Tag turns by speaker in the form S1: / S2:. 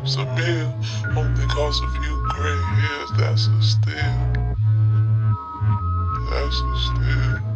S1: keeps a meal. Only cause of you gray hairs, that's a steal. That's a steal.